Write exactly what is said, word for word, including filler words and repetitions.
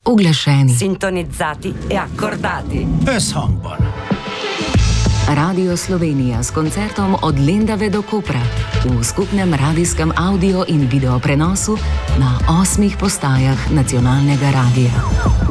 Uglašeni, sintonizzati e accordati. Összhangban. Radio Slovenija s koncertom od Lendave do Kopra v skupnem radijskem audio in video prenosu na osmih postajah nacionalnega radija.